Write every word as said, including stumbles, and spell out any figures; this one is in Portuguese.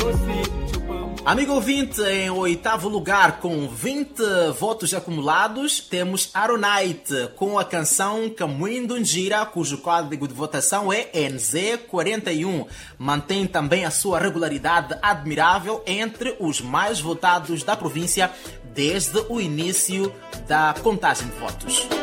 Amigo ouvinte, em oitavo lugar, com vinte votos acumulados, temos Aronite, com a canção Camuindo Gira, cujo código de votação é N Z quarenta e um. Mantém também a sua regularidade admirável entre os mais votados da província desde o início da contagem de votos.